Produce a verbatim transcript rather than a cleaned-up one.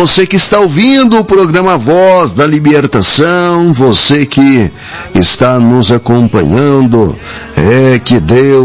você que está ouvindo o programa Voz da Libertação, você que está nos acompanhando, é que Deus